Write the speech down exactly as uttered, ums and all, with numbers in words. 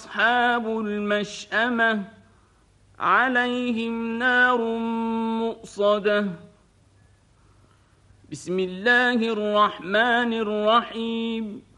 أصحاب المشأمة عليهم نار مؤصدة بسم الله الرحمن الرحيم